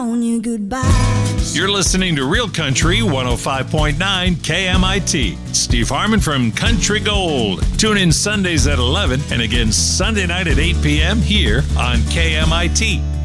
On you goodbye. You're listening to Real Country 105.9 KMIT. Steve Harmon from Country Gold. Tune in Sundays at 11 and again Sunday night at 8 p.m. here on KMIT.